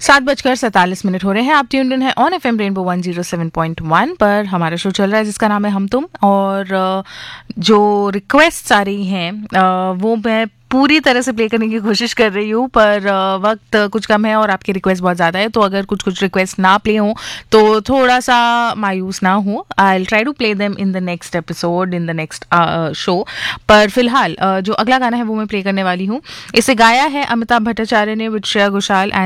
7:47 हो रहे हैं। आप ट्यून्ड इन है ऑन एफएम रेनबो 107.1 पर। हमारा शो चल रहा है जिसका नाम है हम तुम। और जो रिक्वेस्ट आ रही हैं वो मैं पूरी तरह से प्ले करने की कोशिश कर रही हूँ, पर वक्त कुछ कम है और आपकी रिक्वेस्ट बहुत ज़्यादा है। तो अगर कुछ रिक्वेस्ट ना प्ले हो तो थोड़ा सा मायूस ना हो। I will try to play them in the next episode, in the next show. पर फिलहाल जो अगला गाना है वो मैं प्ले करने वाली हूँ। इसे गाया है अमिताभ भट्टाचार्य ने विद श्रेया घोषाल एंड